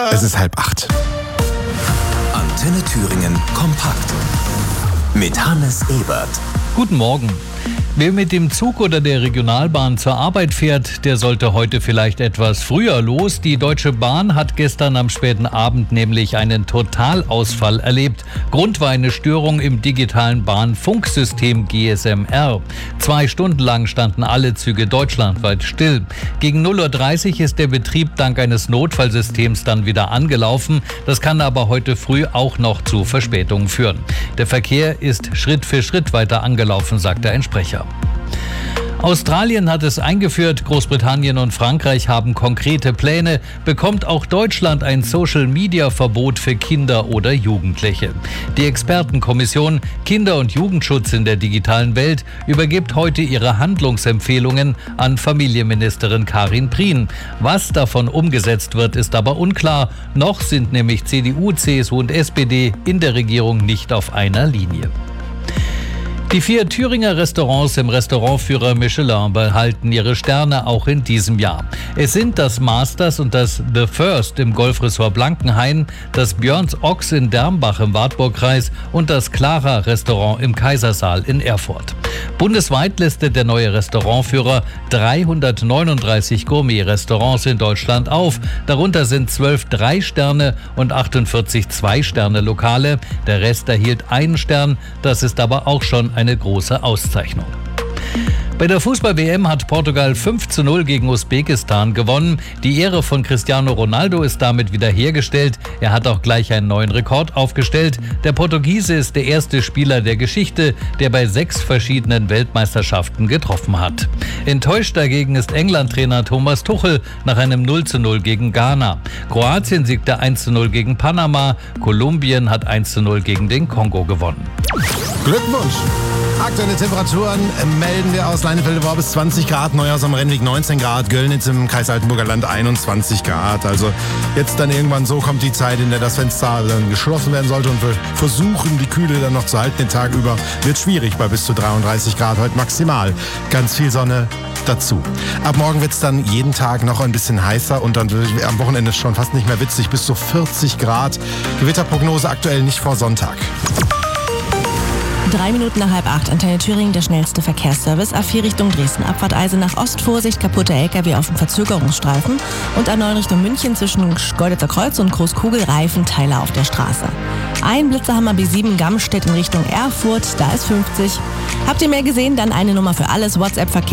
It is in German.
Es ist 7:30. Antenne Thüringen kompakt mit Hannes Ebert. Guten Morgen. Wer mit dem Zug oder der Regionalbahn zur Arbeit fährt, der sollte heute vielleicht etwas früher los. Die Deutsche Bahn hat gestern am späten Abend nämlich einen Totalausfall erlebt. Grund war eine Störung im digitalen Bahnfunksystem GSM-R. 2 Stunden lang standen alle Züge deutschlandweit still. Gegen 0:30 Uhr ist der Betrieb dank eines Notfallsystems dann wieder angelaufen. Das kann aber heute früh auch noch zu Verspätungen führen. Der Verkehr ist Schritt für Schritt weiter angelaufen, sagt der Sprecher. Australien hat es eingeführt, Großbritannien und Frankreich haben konkrete Pläne. Bekommt auch Deutschland ein Social-Media-Verbot für Kinder oder Jugendliche? Die Expertenkommission Kinder- und Jugendschutz in der digitalen Welt übergibt heute ihre Handlungsempfehlungen an Familienministerin Karin Prien. Was davon umgesetzt wird, ist aber unklar. Noch sind nämlich CDU, CSU und SPD in der Regierung nicht auf einer Linie. Die 4 Thüringer Restaurants im Restaurantführer Michelin behalten ihre Sterne auch in diesem Jahr. Es sind das Masters und das The First im Golfresort Blankenhain, das Björns Ochs in Dermbach im Wartburgkreis und das Clara Restaurant im Kaisersaal in Erfurt. Bundesweit listet der neue Restaurantführer 339 Gourmet-Restaurants in Deutschland auf. Darunter sind 12 3-Sterne und 48 2-Sterne-Lokale. Der Rest erhielt einen Stern. Das ist aber auch schon eine große Auszeichnung. Bei der Fußball-WM hat Portugal 5:0 gegen Usbekistan gewonnen. Die Ehre von Cristiano Ronaldo ist damit wiederhergestellt. Er hat auch gleich einen neuen Rekord aufgestellt. Der Portugiese ist der erste Spieler der Geschichte, der bei 6 verschiedenen Weltmeisterschaften getroffen hat. Enttäuscht dagegen ist England-Trainer Thomas Tuchel nach einem 0:0 gegen Ghana. Kroatien siegte 1:0 gegen Panama. Kolumbien hat 1:0 gegen den Kongo gewonnen. Glückwunsch! Aktuelle Temperaturen melden wir aus Leinefelde-Worbis 20 Grad, Neuhaus am Rennweg 19 Grad, Göllnitz im Kreis Altenburger Land 21 Grad. Also jetzt dann irgendwann so kommt die Zeit, in der das Fenster dann geschlossen werden sollte und wir versuchen, die Kühle dann noch zu halten den Tag über. Wird schwierig bei bis zu 33 Grad heute maximal. Ganz viel Sonne dazu. Ab morgen wird es dann jeden Tag noch ein bisschen heißer und dann am Wochenende schon fast nicht mehr witzig, bis zu 40 Grad. Gewitterprognose aktuell nicht vor Sonntag. 3 Minuten nach 7:30, Antenne Thüringen, der schnellste Verkehrsservice. A4 Richtung Dresden, Abfahrt Eise nach Ost, Vorsicht, kaputter LKW auf dem Verzögerungsstreifen. Und A9 Richtung München zwischen Schkeuditzer Kreuz und Großkugel, Reifenteiler auf der Straße. Ein Blitzerhammer B7 Gamstedt in Richtung Erfurt, da ist 50. Habt ihr mehr gesehen? Dann eine Nummer für alles, WhatsApp-Verkehr.